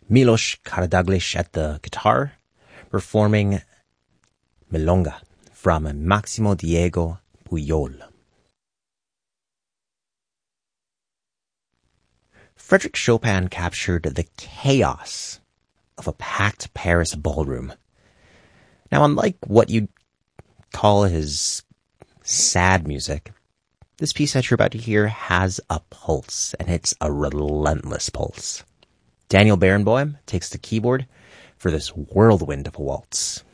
Milos Karadzic at the guitar, performing Milonga from Maximo Diego Pujol. Frédéric Chopin captured the chaos of a packed Paris ballroom. Now, unlike what you'd call his sad music, this piece that you're about to hear has a pulse, and it's a relentless pulse. Daniel Barenboim takes the keyboard for this whirlwind of a waltz.